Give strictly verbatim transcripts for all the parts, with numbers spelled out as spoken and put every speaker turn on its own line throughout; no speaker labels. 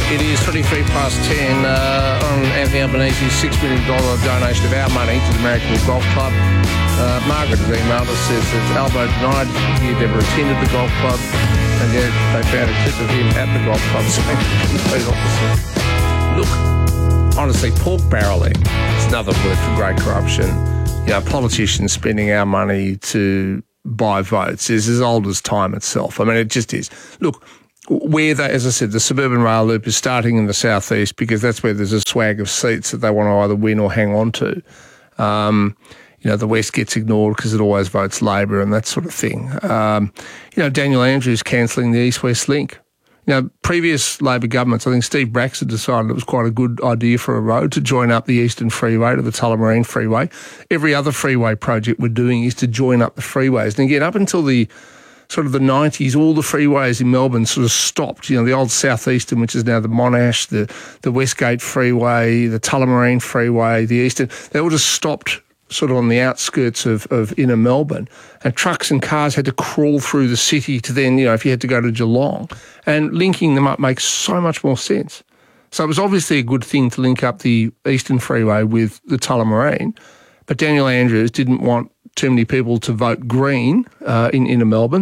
It is twenty-three past ten uh, on Anthony Albanese's six million dollars donation of our money to the Marrickville Golf Club. Uh, Margaret has emailed us, says that Albo denied he had ever attended the golf club, and yet they found a clip of him at the golf club saying the complete opposite. Look, honestly, pork barrelling is another word for great corruption. You know, politicians spending our money to buy votes is as old as time itself. I mean, it just is. Look, where they, as I said, the suburban rail loop is starting in the southeast because that's where there's a swag of seats that they want to either win or hang on to. Um, you know, the West gets ignored because it always votes Labor and that sort of thing. Um, you know, Daniel Andrews cancelling the East-West Link. You know, previous Labor governments, I think Steve Bracks had decided it was quite a good idea for a road to join up the Eastern Freeway to the Tullamarine Freeway. Every other freeway project we're doing is to join up the freeways. And again, up until the sort of the nineties, all the freeways in Melbourne sort of stopped. You know, the old Southeastern, which is now the Monash, the, the Westgate Freeway, the Tullamarine Freeway, the Eastern, they all just stopped sort of on the outskirts of, of inner Melbourne, and trucks and cars had to crawl through the city to then, you know, if you had to go to Geelong, and linking them up makes so much more sense. So it was obviously a good thing to link up the Eastern Freeway with the Tullamarine, but Daniel Andrews didn't want too many people to vote Green uh, in inner Melbourne.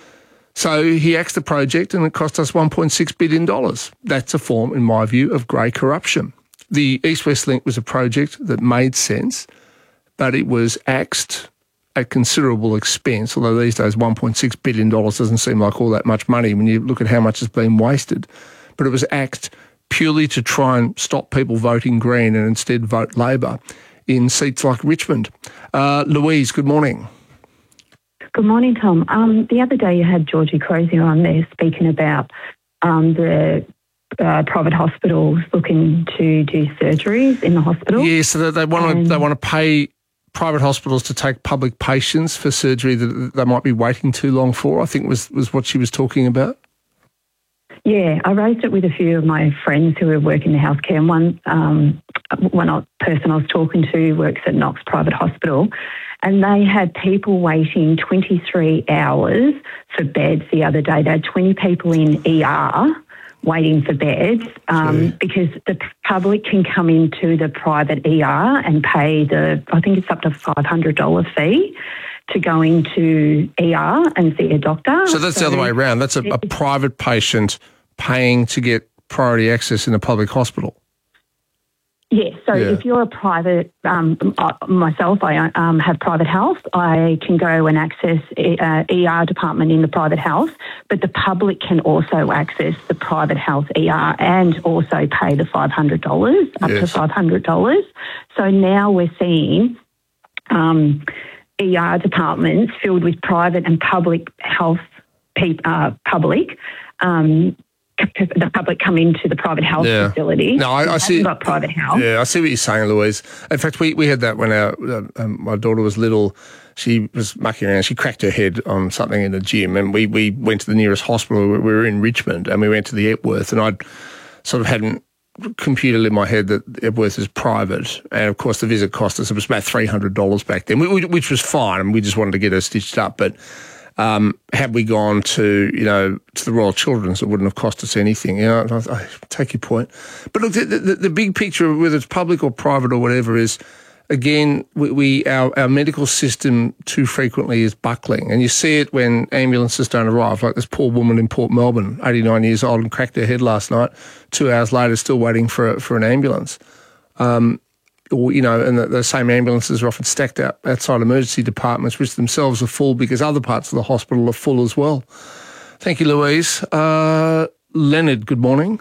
So he axed the project and it cost us one point six billion dollars. That's a form, in my view, of grey corruption. The East-West Link was a project that made sense, but it was axed at considerable expense, although these days one point six billion dollars doesn't seem like all that much money when you look at how much has been wasted. But it was axed purely to try and stop people voting Green and instead vote Labor in seats like Richmond. Uh, Louise, good morning.
Good morning, Tom. Um, the other day you had Georgie Crozier on there speaking about um, the uh, private hospitals looking to do surgeries in the hospital.
Yeah, so they want to they want to pay private hospitals to take public patients for surgery that they might be waiting too long for, I think was, was what she was talking about.
Yeah, I raised it with a few of my friends who work in the healthcare, and one um, one person I was talking to works at Knox Private Hospital, and they had people waiting twenty-three hours for beds the other day. They had twenty people in E R waiting for beds um, because the public can come into the private E R and pay the, I think it's up to five hundred dollars fee to go into E R and see a doctor.
So that's so, the other way around. That's a, a private patient paying to get priority access in a public hospital.
Yes, so yeah. If you're a private, um, myself, I um, have private health, I can go and access uh, E R department in the private health, but the public can also access the private health E R and also pay the five hundred dollars, up yes. to five hundred dollars. So now we're seeing um, E R departments filled with private and public health pe- uh, public um the public come into the private health yeah. facility.
No, I, I see.
Got private health.
Yeah, I see what you're saying, Louise. In fact, we, we had that when our uh, um, my daughter was little. She was mucking around. She cracked her head on something in the gym, and we, we went to the nearest hospital. We were in Richmond, and we went to the Epworth, and I'd sort of hadn't computed in my head that Epworth is private, and of course the visit cost us, it was about three hundred dollars back then, which was fine, and we just wanted to get her stitched up, but Um, had we gone to, you know, to the Royal Children's, it wouldn't have cost us anything. You know, I, I take your point. But look, the, the, the big picture, whether it's public or private or whatever, is, again, we, we our, our medical system too frequently is buckling. And you see it when ambulances don't arrive, like this poor woman in Port Melbourne, eighty-nine years old, and cracked her head last night, two hours later still waiting for, for an ambulance. Um Or, you know, and the, the same ambulances are often stacked out outside emergency departments, which themselves are full because other parts of the hospital are full as well. Thank you, Louise. Uh, Leonard, good morning.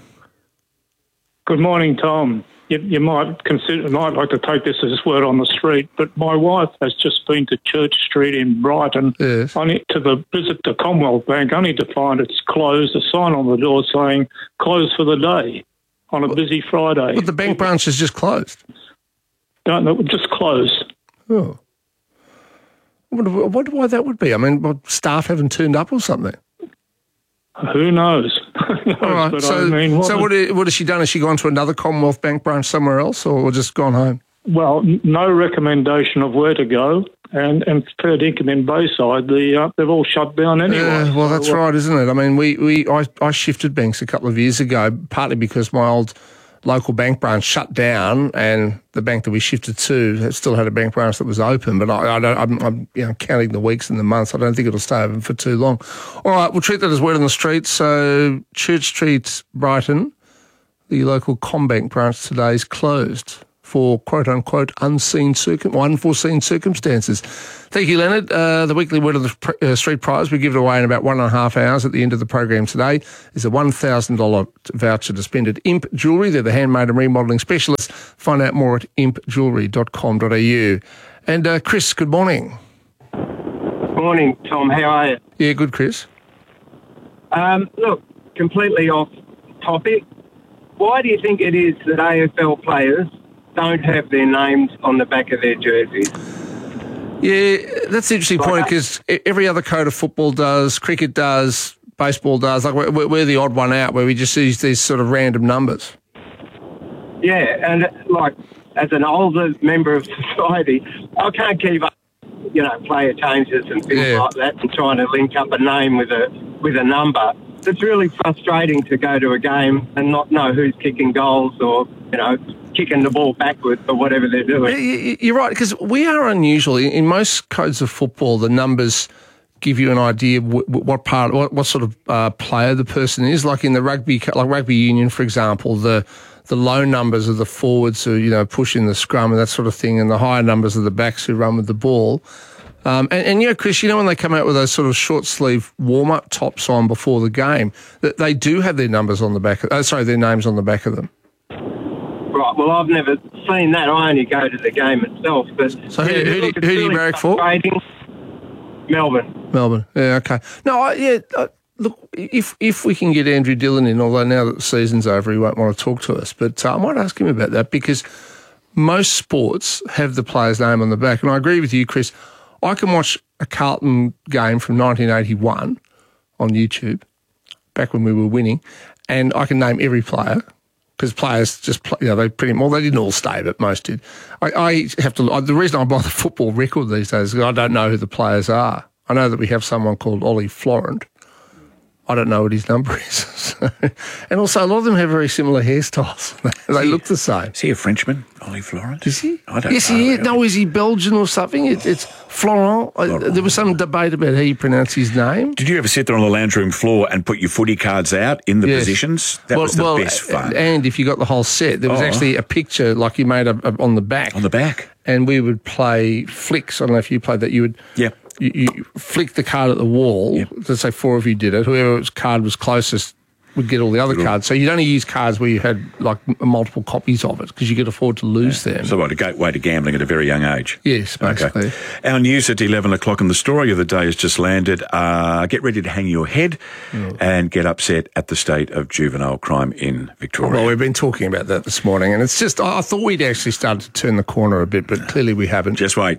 Good morning, Tom. You, you might consider, might like to take this as word on the street, but my wife has just been to Church Street in Brighton,
yes.
only to the visit to Commonwealth Bank, only to find it's closed, a sign on the door saying closed for the day on a well, busy Friday.
But the bank branch is just closed.
Don't know, just closed.
Oh. I wonder, I wonder why that would be. I mean, what, staff haven't turned up or something?
Who knows? Who knows?
All right,
but
so,
I mean, what,
so what, what has she done? Has she gone to another Commonwealth Bank branch somewhere else or just gone home?
Well, no recommendation of where to go. And, and fair dinkum in Bayside, the, uh, they've all shut down anyway.
Yeah, well, that's
so,
right, isn't it? I mean, we, we I, I shifted banks a couple of years ago, partly because my old local bank branch shut down, and the bank that we shifted to still had a bank branch that was open. But I, I don't, I'm, I'm you know, counting the weeks and the months. I don't think it'll stay open for too long. All right, we'll treat that as word on the street. So Church Street, Brighton, the local CommBank branch today is closed for quote-unquote unseen circum- unforeseen circumstances. Thank you, Leonard. Uh, the weekly Word of the pr- uh, Street prize, we give it away in about one and a half hours at the end of the program today, is a one thousand dollars voucher to spend at Imp Jewellery. They're the handmade and remodelling specialists. Find out more at imp jewellery dot com dot a u. And uh, Chris, good morning.
Morning, Tom. How are you?
Yeah, good, Chris.
Um, look, completely off topic. Why do you think it is that A F L players don't have their names on the back of their jerseys?
Yeah, that's an interesting point, because every other code of football does, cricket does, baseball does. Like we're, we're the odd one out where we just use these sort of random numbers.
Yeah, and like as an older member of society, I can't keep up, you know, player changes and things
Yeah.
like that, and trying to link up a name with a with a number. It's really frustrating to go to a game and not know who's kicking goals or, you know, kicking the ball backwards or whatever they're doing.
You're right, because we are unusual. In most codes of football, the numbers give you an idea of what part, what, what sort of uh, player the person is. Like in the rugby, like rugby union, for example, the the low numbers are the forwards who, you know, push in the scrum and that sort of thing, and the higher numbers are the backs who run with the ball. Um, and, and, you know, Chris, you know when they come out with those sort of short-sleeve warm-up tops on before the game, that they do have their numbers on the back of, oh, sorry, their names on the back of them.
Right, well, I've never seen that. I only go to the game itself. But
So who,
yeah,
who,
look,
do,
it's
who do you
really
barrack for?
frustrating. Melbourne.
Melbourne. Yeah, okay. No, I, yeah, uh, look, if if we can get Andrew Dillon in, although now that the season's over, he won't want to talk to us, but uh, I might ask him about that, because most sports have the player's name on the back. And I agree with you, Chris. I can watch a Carlton game from nineteen eighty-one on YouTube, back when we were winning, and I can name every player, because players just play, you know, they pretty well, they didn't all stay, but most did. I, I have to, the reason I buy the football record these days is I don't know who the players are. I know that we have someone called Ollie Florent. I don't know what his number is. So, and also, a lot of them have very similar hairstyles. They look the same.
Is he a Frenchman, Ollie Florent?
Is he?
I don't
yes,
know.
Yes, he is.
Really.
No, is he Belgian or something? It, it's Florent. Florent. There was some debate about how you pronounce his name.
Did you ever sit there on the lounge room floor and put your footy cards out in the
Yes.
positions? That
well,
was the
well,
best fun.
And if you got the whole set, there was
Oh.
actually a picture like you made a, a, on the back.
On the back.
And we would play flicks. I don't know if you played that. You would...
Yeah.
You, you flick the card at the wall.
Yep.
Let's say four of you did it. Whoever's card was closest would get all the other
Good.
cards. So you'd only use cards where you had like m- multiple copies of it, because you could afford to lose them.
So what, a gateway to gambling at a very young age?
Yes, basically.
Okay. Our news at eleven o'clock, and the story of the day has just landed. Uh, get ready to hang your head
Mm.
and get upset at the state of juvenile crime in Victoria.
Well, we've been talking about that this morning, and it's just, I I thought we'd actually started to turn the corner a bit, but clearly we haven't.
Just wait.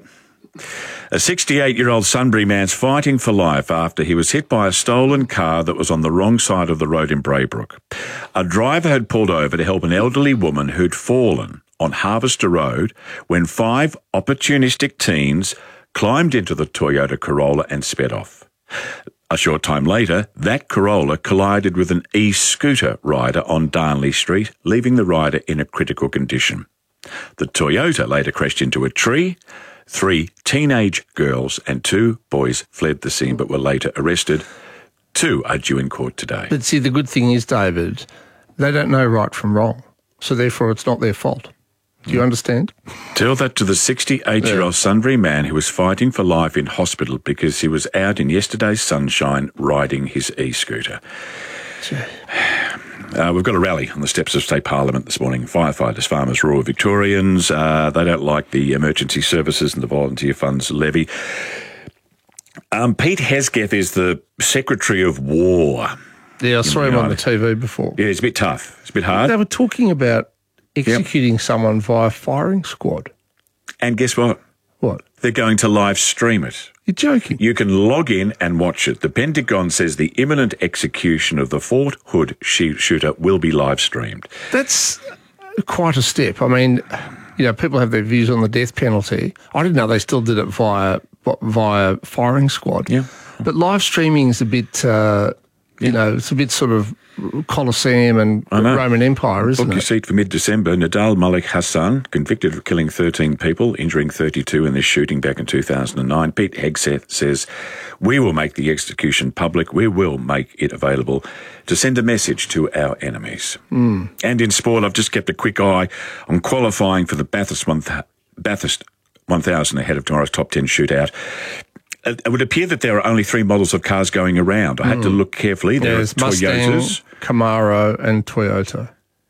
A sixty-eight-year-old Sunbury man's fighting for life after he was hit by a stolen car that was on the wrong side of the road in Braybrook. A driver had pulled over to help an elderly woman who'd fallen on Harvester Road when five opportunistic teens climbed into the Toyota Corolla and sped off. A short time later, that Corolla collided with an e-scooter rider on Darnley Street, leaving the rider in a critical condition. The Toyota later crashed into a tree. Three teenage girls and two boys fled the scene but were later arrested. Two are due in court today.
But see, the good thing is, David, they don't know right from wrong, so therefore it's not their fault. Do you understand?
Tell that to the sixty-eight-year-old Sunbury man who was fighting for life in hospital because he was out in yesterday's sunshine riding his e-scooter. Uh, we've got a rally on the steps of State Parliament this morning. Firefighters, farmers, rural Victorians, uh, they don't like the emergency services and the volunteer funds levy. Um, Pete Hesketh is the Secretary of War.
Yeah, I saw him on the
United.
T V before.
Yeah, it's a bit tough. It's a bit hard.
They were talking about executing someone via firing squad.
And guess what?
What?
They're going to live stream it.
You're joking.
You can log in and watch it. The Pentagon says the imminent execution of the Fort Hood shoot- shooter will be live streamed.
That's quite a step. I mean, you know, people have their views on the death penalty. I didn't know they still did it via via firing squad.
Yeah.
But live streaming is a bit, uh, you yeah. know, it's a bit sort of Colosseum and Roman Empire, isn't
Book
it?
your seat for mid-December. Nadal Malik Hassan, convicted of killing thirteen people, injuring thirty-two in this shooting back in two thousand nine. Pete Hegseth says, we will make the execution public. We will make it available to send a message to our enemies.
Mm.
And in sport, I've just kept a quick eye on qualifying for the Bathurst one, Bathurst one thousand ahead of tomorrow's top ten shootout. It would appear that there are only three models of cars going around. I had mm. to look carefully. There
There's
are Toyotas,
Mustang, Camaro and Toyota.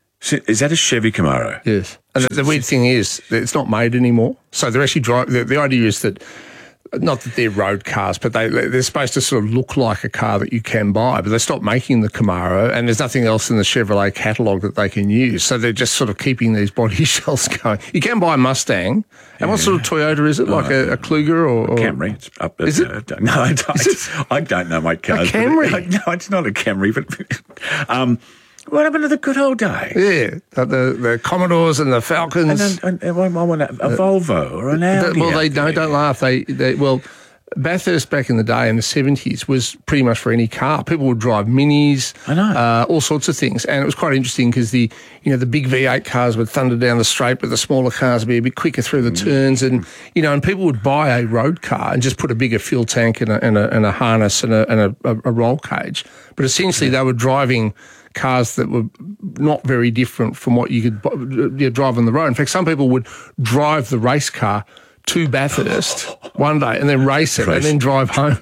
Is that a Chevy Camaro?
Yes. And the, the weird thing is that it's not made anymore. So they're actually drive. The, the idea is that, not that they're road cars, but they, they're supposed to sort of look like a car that you can buy, but they stopped making the Camaro and there's nothing else in the Chevrolet catalogue that they can use. So they're just sort of keeping these body shells going. You can buy a Mustang. And yeah. what sort of Toyota is it? Like oh, a, a Kluger or, or...
Camry. It's up at,
is it?
Uh, no, I don't, I don't know my cars.
A Camry?
It, no, it's not a Camry, but... um, what happened to the good old days?
Yeah, the the Commodores and the Falcons.
And, and, and I want a, a Volvo or an Audi.
The, well, they don't, don't laugh. They, they well, Bathurst back in the day in the seventies was pretty much for any car. People would drive Minis,
I know,
uh, all sorts of things, and it was quite interesting because the you know the big V eight cars would thunder down the straight, but the smaller cars would be a bit quicker through the mm. turns, and you know, and people would buy a road car and just put a bigger fuel tank and a and a, and a harness and a and a, a roll cage, but essentially yeah. they were driving cars that were not very different from what you could you know, drive on the road. In fact, some people would drive the race car to Bathurst one day and then race it race. and then drive home,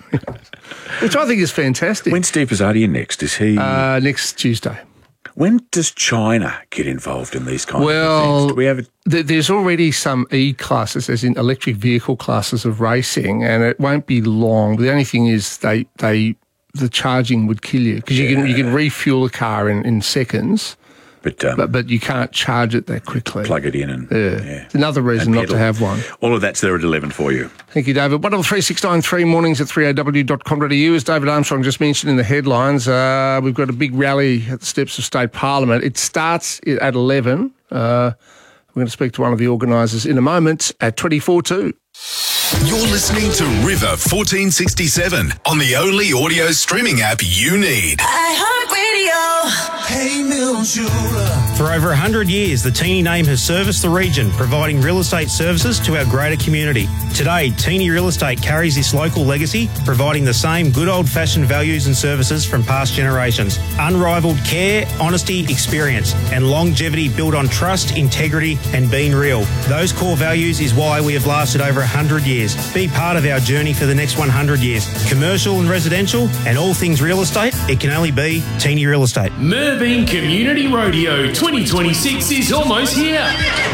which I think is fantastic.
When's Steve Pizzardi next? Is he
uh, next Tuesday?
When does China get involved in these kinds
well,
of things? Do we have a-
th- there's already some E classes, as in electric vehicle classes of racing, and it won't be long. But the only thing is they they. the charging would kill you because you yeah. can you can refuel a car in, in seconds,
but, um,
but but you can't charge it that quickly.
Plug it in and
yeah, yeah. It's another reason not to have one.
All of that's there at eleven for you.
Thank you, David. One double three six nine three mornings at three a w dot com dot a u. As David Armstrong just mentioned in the headlines, uh, we've got a big rally at the steps of State Parliament. It starts at eleven. Uh, we're going to speak to one of the organisers in a moment at twenty-four two.
You're listening to River fourteen sixty-seven on the only audio streaming app you need.
iHeartRadio.
Hey, Mildura.
For over one hundred years, the Teeny name has serviced the region, providing real estate services to our greater community. Today, Teeny Real Estate carries this local legacy, providing the same good old-fashioned values and services from past generations. Unrivaled care, honesty, experience, and longevity built on trust, integrity, and being real. Those core values is why we have lasted over one hundred years. Be part of our journey for the next one hundred years. Commercial and residential, and all things real estate, it can only be Teeny Real Estate.
Mooraboon Community Rodeo twenty twenty-six is almost here.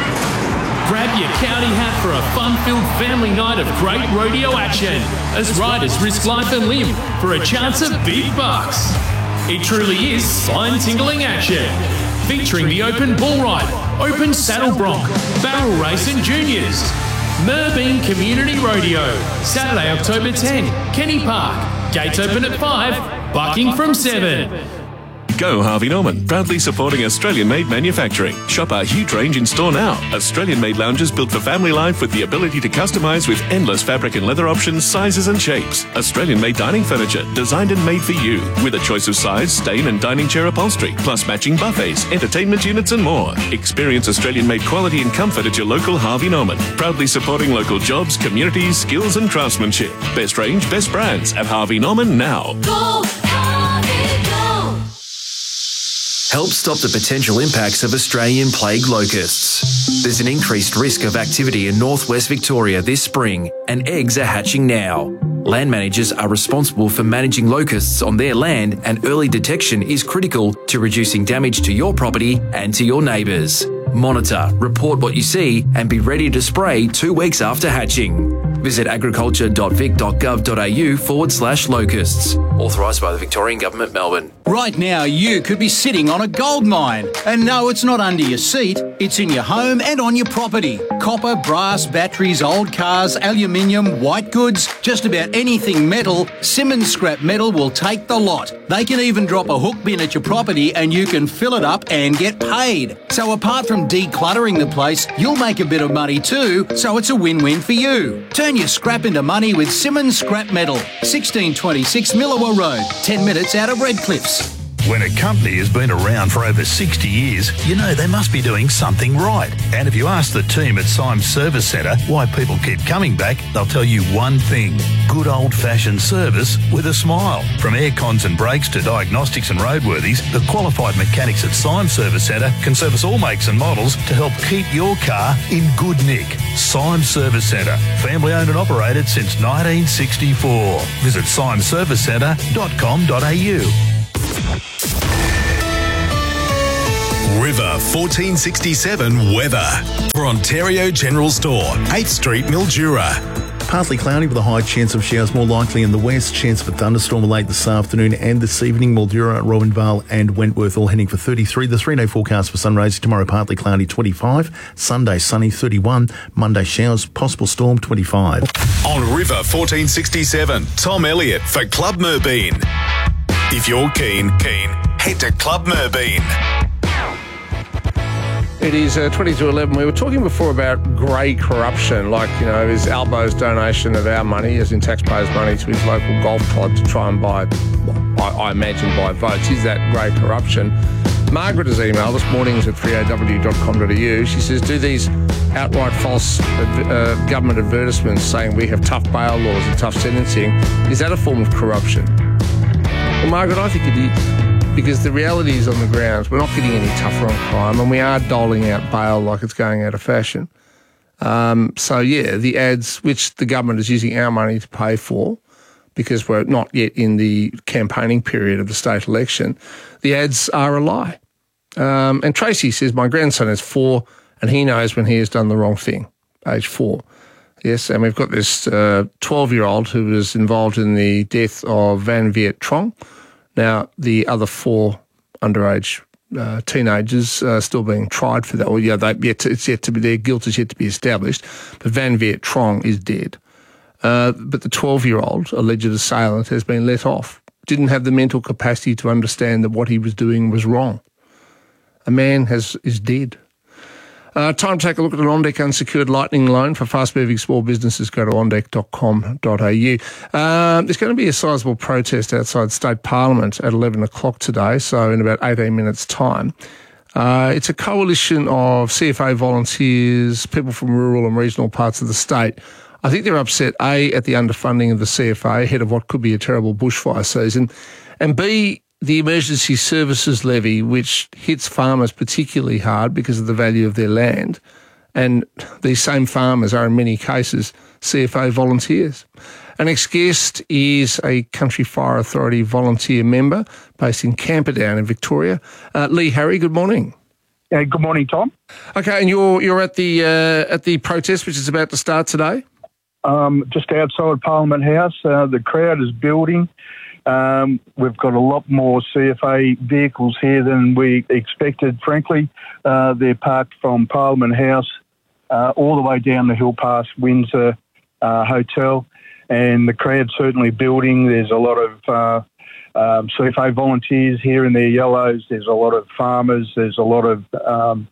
Grab your county hat for a fun-filled family night of great rodeo action as riders risk life and limb for a chance of big bucks. It truly is spine-tingling action, featuring the open bull ride, open saddle bronc, barrel race and juniors. Mooraboon Community Rodeo, Saturday, October tenth, Kenny Park. Gates open at five, bucking from seven.
Go Harvey Norman, proudly supporting Australian-made manufacturing. Shop our huge range in store now. Australian-made lounges built for family life with the ability to customise with endless fabric and leather options, sizes and shapes. Australian-made dining furniture, designed and made for you, with a choice of size, stain and dining chair upholstery, plus matching buffets, entertainment units and more. Experience Australian-made quality and comfort at your local Harvey Norman, proudly supporting local jobs, communities, skills and craftsmanship. Best range, best brands at Harvey Norman now.
Go Harvey, go!
Help stop the potential impacts of Australian plague locusts. There's an increased risk of activity in northwest Victoria this spring, and eggs are hatching now. Land managers are responsible for managing locusts on their land, and early detection is critical to reducing damage to your property and to your neighbours. Monitor, report what you see, and be ready to spray two weeks after hatching. Visit agriculture.vic.gov.au forward slash locusts. Authorised by the Victorian Government, Melbourne.
Right now, you could be sitting on a gold mine. And no, it's not under your seat. It's in your home and on your property. Copper, brass, batteries, old cars, aluminium, white goods, just about anything metal, Simmons Scrap Metal will take the lot. They can even drop a hook bin at your property and you can fill it up and get paid. So apart from decluttering the place, you'll make a bit of money too, so it's a win-win for you. Turn your scrap into money with Simmons Scrap Metal, sixteen twenty-six Millawa Road, ten minutes out of Redcliffs.
When a company has been around for over sixty years, you know they must be doing something right. And if you ask the team at Symes Service Centre why people keep coming back, they'll tell you one thing: good old-fashioned service with a smile. From air cons and brakes to diagnostics and roadworthies, the qualified mechanics at Symes Service Centre can service all makes and models to help keep your car in good nick. Symes Service Centre, family owned and operated since nineteen sixty-four. Visit symes service centre dot com dot a u.
River fourteen sixty-seven weather for Ontario General Store, eighth Street, Mildura.
Partly cloudy with a high chance of showers, more likely in the west. Chance of a thunderstorm late this afternoon and this evening. Mildura, Rowanvale and Wentworth all heading for thirty-three. The three-day forecast for sun rays tomorrow partly cloudy, twenty-five. Sunday sunny, thirty-one. Monday showers, possible storm, twenty-five.
On River fourteen sixty-seven, Tom Elliott for Club Merbeen. If you're keen, keen, head to Club Merbeen.
It is uh, twenty to eleven. We were talking before about grey corruption, like, you know, is Albo's donation of our money, as in taxpayers' money, to his local golf club to try and buy, well, I, I imagine buy votes. Is that grey corruption? Margaret has emailed this mornings at three a w dot com dot a u. She says, do these outright false uh, government advertisements saying we have tough bail laws and tough sentencing, is that a form of corruption? Well, Margaret, I think it is. Because the reality is on the grounds, we're not getting any tougher on crime, and we are doling out bail like it's going out of fashion. Um, so, yeah, the ads, which the government is using our money to pay for, because we're not yet in the campaigning period of the state election, the ads are a lie. Um, and Tracy says, my grandson is four, and he knows when he has done the wrong thing, age four. Yes, and we've got this uh, twelve-year-old who was involved in the death of Van Viet Trong. Now, the other four underage uh, teenagers are still being tried for that. Well, yeah, they, yet to, it's yet to be, their guilt is yet to be established. But Van Viet Trong is dead. Uh, but the twelve-year-old alleged assailant has been let off. Didn't have the mental capacity to understand that what he was doing was wrong. A man has is dead. Uh, time to take a look at an OnDeck unsecured lightning loan for fast-moving small businesses. Go to on deck dot com dot a u. Um, there's going to be a sizable protest outside State Parliament at eleven o'clock today, so in about eighteen minutes' time. Uh, it's a coalition of C F A volunteers, people from rural and regional parts of the state. I think they're upset, A, at the underfunding of the C F A ahead of what could be a terrible bushfire season, and B, the emergency services levy, which hits farmers particularly hard because of the value of their land. And these same farmers are in many cases C F A volunteers. Our next guest is a Country Fire Authority volunteer member based in Camperdown in Victoria. Uh, Lee Harry, good morning.
Uh, good morning, Tom.
Okay, and you're you're at the uh, at the protest, which is about to start today?
Um, just outside Parliament House. Uh, the crowd is building. Um, we've got a lot more C F A vehicles here than we expected, frankly. Uh, they're parked from Parliament House uh, all the way down the hill past Windsor uh, Hotel, and the crowd's certainly building. There's a lot of uh, um, C F A volunteers here in their yellows. There's a lot of farmers. There's a lot of um,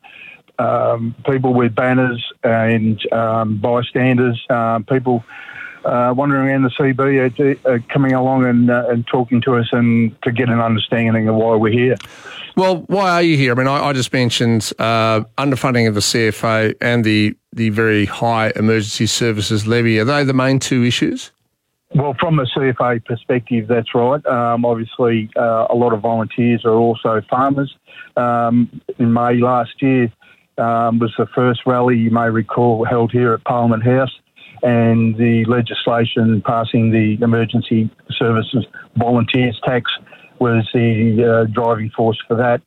um, people with banners and um, bystanders, um, people Uh, wandering around the C B are, are coming along and, uh, and talking to us and to get an understanding of why we're here.
Well, why are you here? I mean, I, I just mentioned uh, underfunding of the C F A and the, the very high emergency services levy. Are they the main two issues?
Well, from a C F A perspective, that's right. Um, obviously, uh, a lot of volunteers are also farmers. Um, in May last year um, was the first rally, you may recall, held here at Parliament House. And the legislation passing the emergency services volunteers tax was the uh, driving force for that.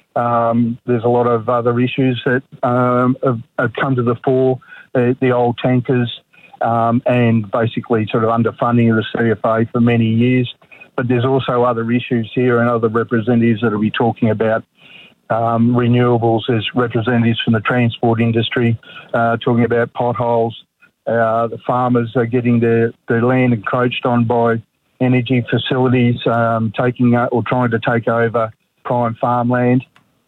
Um, there's a lot of other issues that um, have, have come to the fore, uh, the old tankers um, and basically sort of underfunding of the C F A for many years. But there's also other issues here and other representatives that will be talking about um, renewables. There's representatives from the transport industry uh, talking about potholes. Uh, the farmers are getting their, their land encroached on by energy facilities, um, taking uh, or trying to take over prime farmland.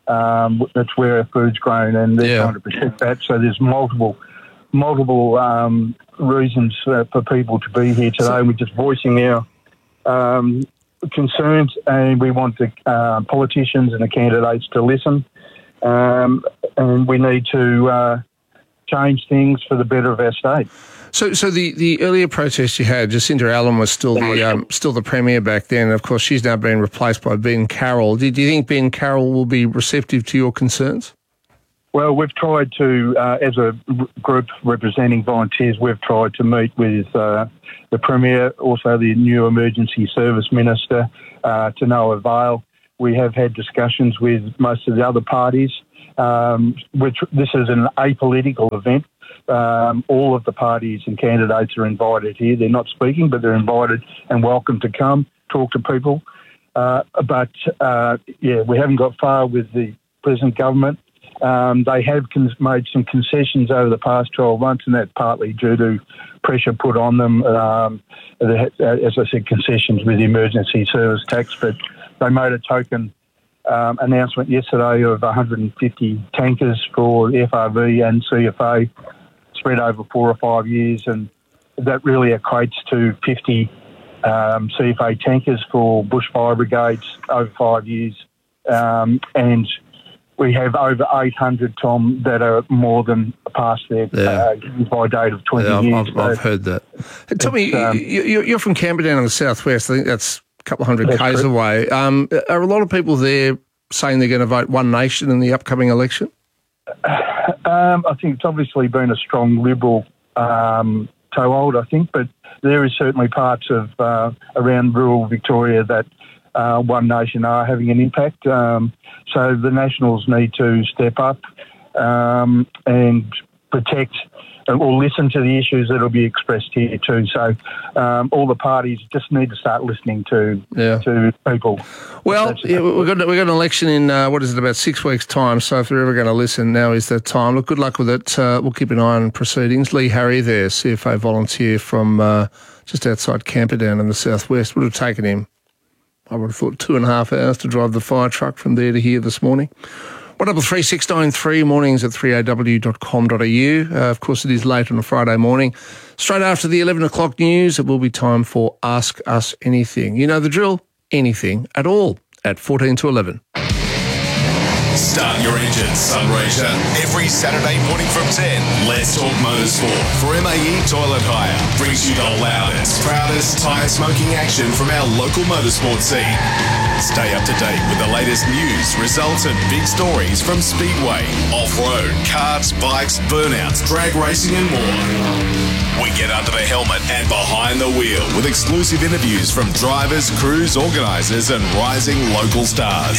Um, that's where our food's grown, and they're
Yeah.
trying to protect that. So there's multiple, multiple um, reasons uh, for people to be here today. We're just voicing our um, concerns, and we want the uh, politicians and the candidates to listen. Um, and we need to uh, change things for the better of our state.
So, so the, the earlier protest you had, Jacinta Allen was still the um, still the premier back then. Of course, she's now been replaced by Ben Carroll. Do, do you think Ben Carroll will be receptive to your concerns?
Well, we've tried to, uh, as a r- group representing volunteers, we've tried to meet with uh, the premier, also the new emergency service minister, uh, to no avail. We have had discussions with most of the other parties. Um, which this is an apolitical event. Um, all of the parties and candidates are invited here. They're not speaking, but they're invited and welcome to come, talk to people. Uh, but, uh, yeah, we haven't got far with the present government. Um, they have con- made some concessions over the past twelve months, and that's partly due to pressure put on them. Um, they, as I said, concessions with the emergency service tax, but they made a token Um, announcement yesterday of one hundred fifty tankers for F R V and C F A spread over four or five years, and that really equates to fifty um, C F A tankers for bushfire brigades over five years. Um, and we have over eight hundred, Tom, that are more than past their
Yeah.
uh, by date of twenty
Yeah, I've,
years.
I've, I've heard that. Hey, Tommy,
um,
you, you're from Camperdown in the southwest. I think that's a couple of hundred
That's
k's
correct.
away. Um, are a lot of people there saying they're going to vote One Nation in the upcoming election?
Um, I think it's obviously been a strong Liberal um, toehold, I think, but there is certainly parts of uh, around rural Victoria that uh, One Nation are having an impact. Um, so the Nationals need to step up um, and protect or listen to the issues that will be expressed here too. So um, all the parties just need to start listening to
Yeah.
to people.
Well, yeah, we've got we've got an election in uh, what is it, about six weeks' time. So if they're ever going to listen, now is the time. Look, good luck with it. Uh, we'll keep an eye on proceedings. Lee Harry, there, C F A volunteer from uh, just outside Camperdown in the southwest, would have taken him, I would have thought, two and a half hours to drive the fire truck from there to here this morning. one double three six nine three, mornings at three a w dot com dot a u. Uh, of course, it is late on a Friday morning. Straight after the eleven o'clock news, it will be time for Ask Us Anything. You know the drill. Anything at all at fourteen to eleven.
Start your engines, Sunraysia. Every Saturday morning from ten, Let's Talk Motorsport for M A E Toilet Hire. Brings you the loudest, proudest tyre smoking action from our local motorsport scene. Stay up to date with the latest news, results and big stories from Speedway, off-road, karts, bikes, burnouts, drag racing and more. We get under the helmet and behind the wheel with exclusive interviews from drivers, crews, organisers and rising local stars.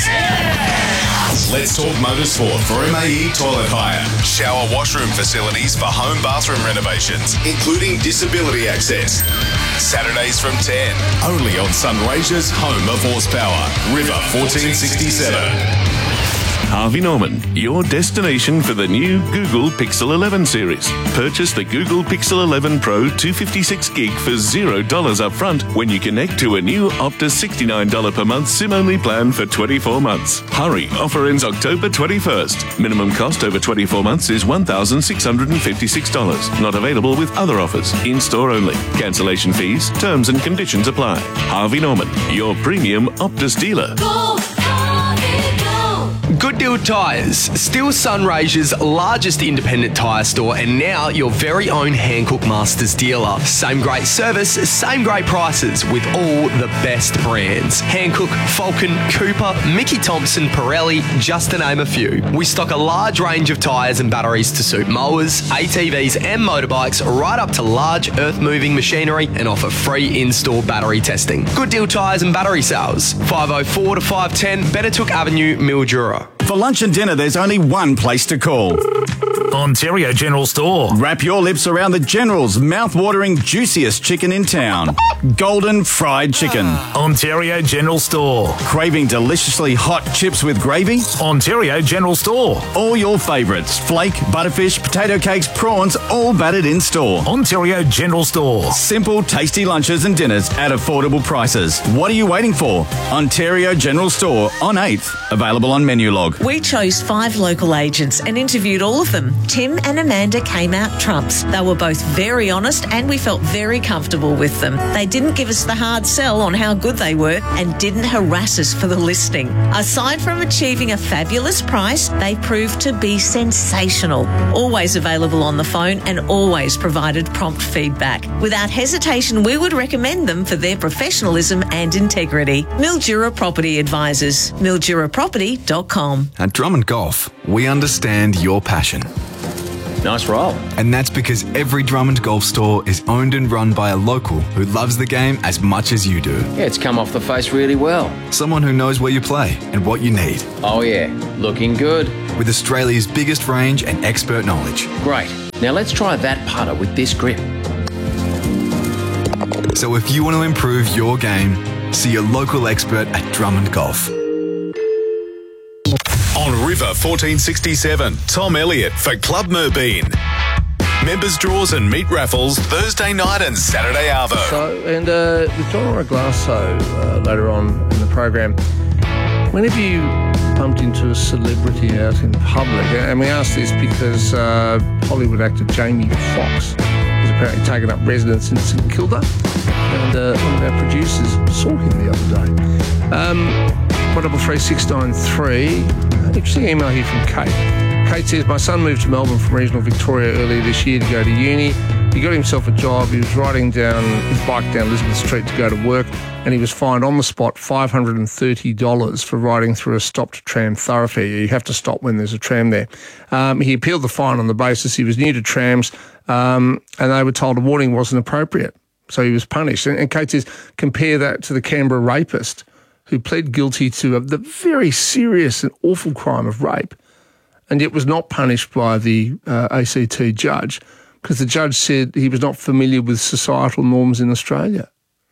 Let's Talk Motorsport for M A E Toilet Hire. Shower washroom facilities for home bathroom renovations, including disability access. Saturdays from ten, only on Sunraysia's home of horsepower, River fourteen sixty-seven.
Harvey Norman, your destination for the new Google Pixel eleven series. Purchase the Google Pixel eleven Pro two fifty-six gig for zero dollars up front when you connect to a new Optus sixty-nine dollars per month SIM-only plan for twenty-four months. Hurry, offer ends October twenty-first. Minimum cost over twenty-four months is one thousand six hundred fifty-six dollars. Not available with other offers. In-store only. Cancellation fees, terms and conditions apply. Harvey Norman, your premium Optus dealer.
Go, Harvey, go.
Good Deal Tyres, still Sunraysia's largest independent tyre store and now your very own Hankook Masters dealer. Same great service, same great prices with all the best brands. Hankook, Falcon, Cooper, Mickey Thompson, Pirelli, just to name a few. We stock a large range of tyres and batteries to suit mowers, A T Vs and motorbikes right up to large earth-moving machinery and offer free in-store battery testing. Good Deal Tyres and Battery Sales, five oh four to five ten Bettertook Avenue, Mildura.
For lunch and dinner, there's only one place to call.
Ontario General Store.
Wrap your lips around the General's mouth-watering, juiciest chicken in town. Golden Fried Chicken.
Ontario General Store.
Craving deliciously hot chips with gravy?
Ontario General Store.
All your favourites, flake, butterfish, potato cakes, prawns, all battered in store.
Ontario General Store.
Simple, tasty lunches and dinners at affordable prices. What are you waiting for? Ontario General Store on eighth. Available on menu log.
We chose five local agents and interviewed all of them. Tim and Amanda came out trumps. They were both very honest and we felt very comfortable with them. They didn't give us the hard sell on how good they were and didn't harass us for the listing. Aside from achieving a fabulous price, they proved to be sensational. Always available on the phone and always provided prompt feedback. Without hesitation, we would recommend them for their professionalism and integrity. Mildura Property Advisors. mildura property dot com.
At Drummond Golf, we understand your passion.
Nice roll.
And that's because every Drummond Golf store is owned and run by a local who loves the game as much as you do.
Yeah, it's come off the face really well.
Someone who knows where you play and what you need.
Oh yeah, looking good.
With Australia's biggest range and expert knowledge.
Great. Now let's try that putter with this grip.
So if you want to improve your game, see your local expert at Drummond Golf.
On River fourteen sixty-seven, Tom Elliott for Club Merbeen. Members draws and meat raffles Thursday night and Saturday arvo.
So, and uh, with John Raglasso uh, later on in the program, when have you bumped into a celebrity out in public? And we ask this because uh, Hollywood actor Jamie Foxx has apparently taken up residence in St Kilda, and uh, one of our producers saw him the other day. Um, one double three six nine three. Interesting email here from Kate. Kate says, my son moved to Melbourne from regional Victoria earlier this year to go to uni. He got himself a job. He was riding down his bike down Elizabeth Street to go to work, and he was fined on the spot five hundred thirty dollars for riding through a stopped tram thoroughfare. You have to stop when there's a tram there. Um, he appealed the fine on the basis he was new to trams, um, and they were told a warning wasn't appropriate. So he was punished. And, and Kate says, compare that to the Canberra rapist who pled guilty to a, the very serious and awful crime of rape, and yet was not punished by the uh, A C T judge because the judge said he was not familiar with societal norms in Australia.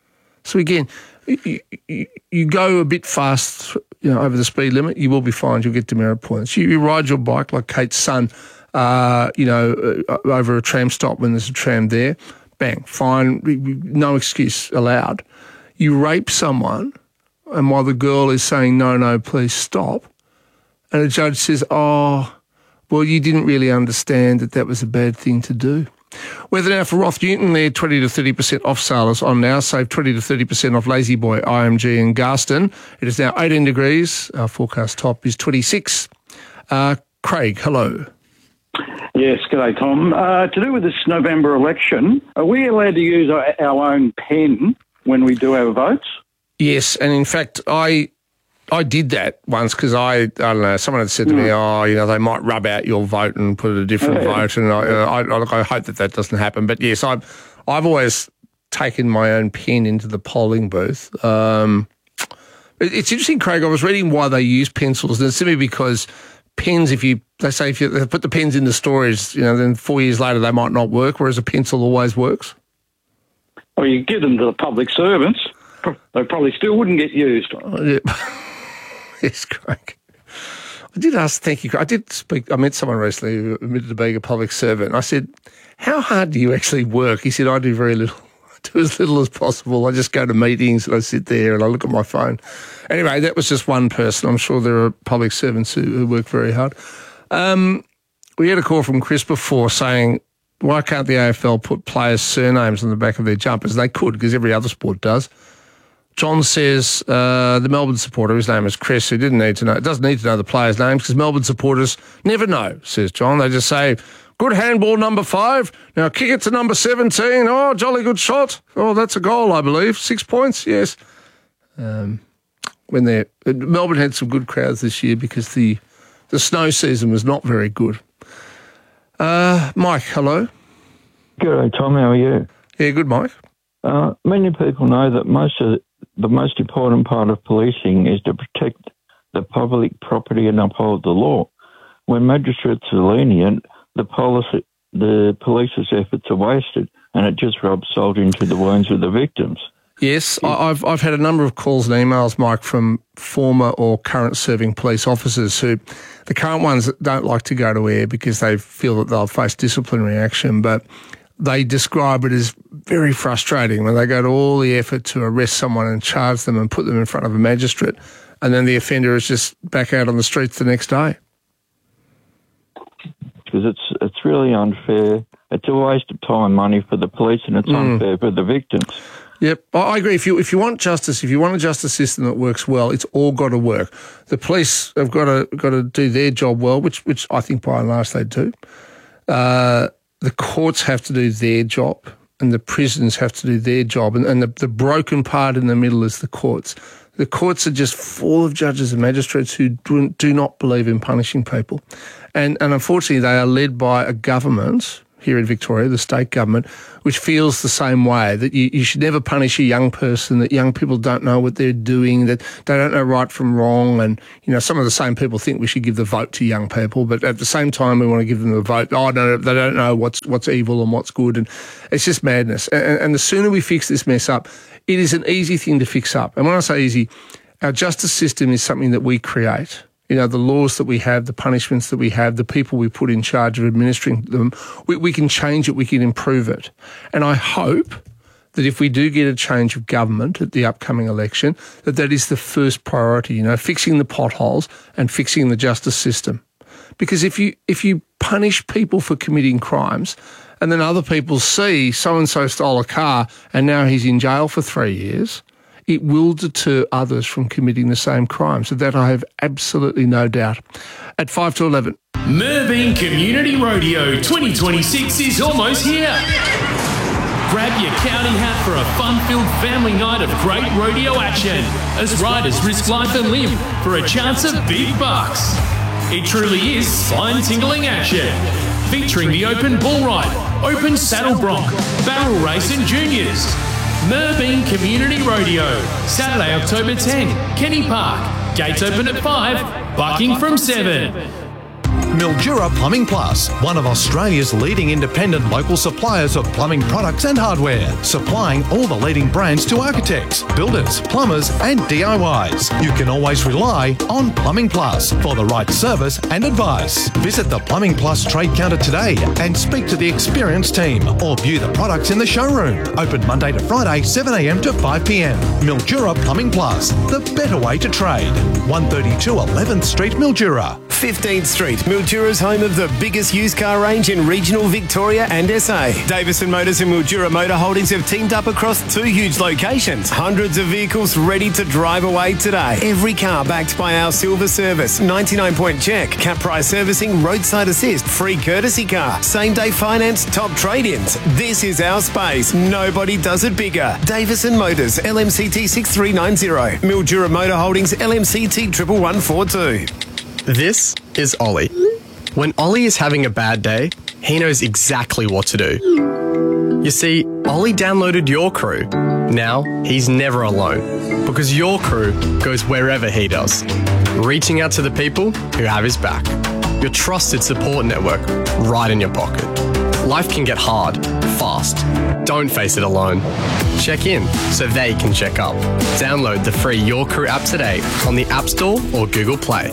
So again, you, you, you go a bit fast, you know, over the speed limit, you will be fined. You'll get demerit points. You, you ride your bike like Kate's son, uh, you know, uh, over a tram stop when there's a tram there, bang, fine, no excuse allowed. You rape someone, and while the girl is saying, no, no, please stop, and the judge says, oh, well, you didn't really understand that that was a bad thing to do. Weather now for Roth Newton, they're twenty to thirty percent off sale on now. Save twenty to thirty percent off Lazy Boy, I M G and Garston. It is now eighteen degrees. Our forecast top is twenty-six. Uh, Craig, hello.
Yes, g'day, Tom. Uh, to do with this November election, are we allowed to use our, our own pen when we do our votes?
Yes, and in fact, I I did that once because I, I don't know, someone had said to me, oh, you know, they might rub out your vote and put a different
Yeah.
vote, and I, I, I, I hope that that doesn't happen. But yes, I've, I've always taken my own pen into the polling booth. Um, it, it's interesting, Craig, I was reading why they use pencils, and it's simply because pens, if you, they say if you they put the pens in the storage, you know, then four years later they might not work, whereas a pencil always works.
Or you give them to the public servants, they probably still wouldn't get used.
Oh, yeah. Yes, Craig. I did ask, thank you, Craig. I did speak, I met someone recently who admitted to being a public servant, and I said, how hard do you actually work? He said, I do very little. I do as little as possible. I just go to meetings and I sit there and I look at my phone. Anyway, that was just one person. I'm sure there are public servants who, who work very hard. Um, we had a call from Chris before saying, why can't the A F L put players' surnames on the back of their jumpers? They could, because every other sport does. John says uh, the Melbourne supporter, his name is Chris, who didn't need to know, doesn't need to know the players' names because Melbourne supporters never know, says John. They just say, good handball, number five. Now kick it to number seventeen. Oh, jolly good shot. Oh, that's a goal, I believe. Six points, yes. Um, when they Melbourne had some good crowds this year because the the snow season was not very good. Uh, Mike, hello.
G'day, Tom. How are you?
Yeah, good, Mike.
Uh, many people know that most of the most important part of policing is to protect the public property and uphold the law. When magistrates are lenient, the policy, the police's efforts are wasted, and it just rubs salt into the wounds of the victims.
Yes, I- I've I've had a number of calls and emails, Mike, from former or current serving police officers who, the current ones don't like to go to air because they feel that they'll face disciplinary action, but they describe it as very frustrating when they go to all the effort to arrest someone and charge them and put them in front of a magistrate, and then the offender is just back out on the streets the next day.
Because it's it's really unfair. It's a waste of time and money for the police, and it's
Mm.
unfair for the victims.
Yep, I I agree. If you if you want justice, if you want a justice system that works well, it's all got to work. The police have got to got to do their job well, which which I think by and large they do. Uh, the courts have to do their job, and the prisons have to do their job, and, and the, the broken part in the middle is the courts. The courts are just full of judges and magistrates who do, do not believe in punishing people, and and unfortunately they are led by a government here in Victoria, the state government, which feels the same way, that you, you should never punish a young person, that young people don't know what they're doing, that they don't know right from wrong. And, you know, some of the same people think we should give the vote to young people, but at the same time we want to give them the vote. Oh, no, they don't know what's what's evil and what's good. And it's just madness. And, and the sooner we fix this mess up, it is an easy thing to fix up. And when I say easy, our justice system is something that we create. You know, the laws that we have, the punishments that we have, the people we put in charge of administering them, we, we can change it, we can improve it. And I hope that if we do get a change of government at the upcoming election, that that is the first priority, you know, fixing the potholes and fixing the justice system. Because if you if you punish people for committing crimes and then other people see so-and-so stole a car and now he's in jail for three years, it will deter others from committing the same crime. So that I have absolutely no doubt. At five to eleven.
Mooraboon Community Rodeo twenty twenty-six is almost here. Grab your county hat for a fun-filled family night of great rodeo action as riders risk life and limb for a chance of big bucks. It truly is spine-tingling action, featuring the open bull ride, open saddle bronc, barrel race and juniors. Mooraboon Community Rodeo, Saturday, October tenth, Kenny Park. Gates open at five, bucking from seven.
Mildura Plumbing Plus, one of Australia's leading independent local suppliers of plumbing products and hardware, supplying all the leading brands to architects, builders, plumbers and D I Ys. You can always rely on Plumbing Plus for the right service and advice. Visit the Plumbing Plus trade counter today and speak to the experienced team or view the products in the showroom. Open Monday to Friday, seven a m to five p m. Mildura Plumbing Plus, the better way to trade. one thirty-two eleventh Street, Mildura.
fifteenth Street, Mildura's home of the biggest used car range in regional Victoria and S A. Davison Motors and Mildura Motor Holdings have teamed up across two huge locations. Hundreds of vehicles ready to drive away today. Every car backed by our silver service, ninety-nine point check, cap price servicing, roadside assist, free courtesy car, same day finance, top trade-ins. This is our space. Nobody does it bigger. Davison Motors, L M C T six three nine zero. Mildura Motor Holdings, L M C T one one one four two.
This is Ollie. When Ollie is having a bad day, he knows exactly what to do. You see, Ollie downloaded Your Crew. Now, he's never alone, because Your Crew goes wherever he does, reaching out to the people who have his back. Your trusted support network right in your pocket. Life can get hard, fast. Don't face it alone. Check in so they can check up. Download the free Your Crew app today on the App Store or Google Play.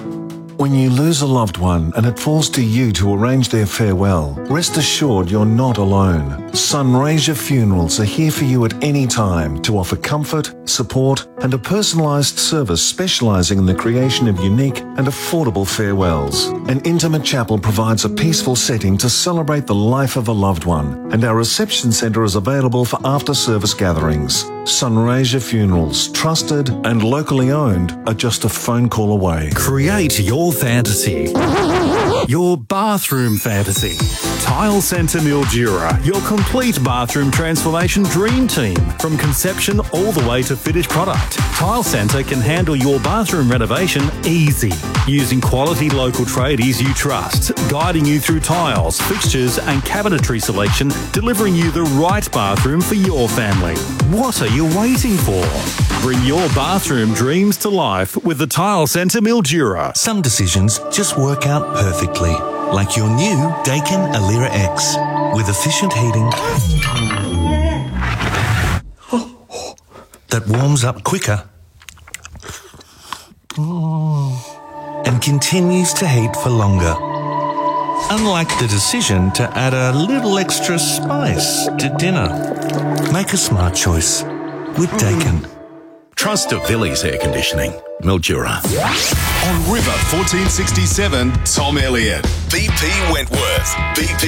When you lose a loved one and it falls to you to arrange their farewell, rest assured you're not alone. Sunraysia Funerals are here for you at any time to offer comfort, support and a personalised service specialising in the creation of unique and affordable farewells. An intimate chapel provides a peaceful setting to celebrate the life of a loved one, and our reception centre is available for after-service gatherings. Sunraysia Funerals, trusted and locally owned, are just a phone call away.
Create your fantasy. Your bathroom fantasy. Tile Centre Mildura, your complete bathroom transformation dream team. From conception all the way to finished product, Tile Centre can handle your bathroom renovation easy. Using quality local tradies you trust, guiding you through tiles, fixtures and cabinetry selection, delivering you the right bathroom for your family. What are you waiting for? Bring your bathroom dreams to life with the Tile Centre Mildura.
Some decisions just work out perfectly.
Like your new Daikin Alira X with efficient heating that warms up quicker and continues to heat for longer. Unlike the decision to add a little extra spice to dinner. Make a smart choice with Daikin.
Trust of Villiers Air Conditioning, Mildura.
On River fourteen sixty-seven, Tom Elliott. B P Wentworth. B P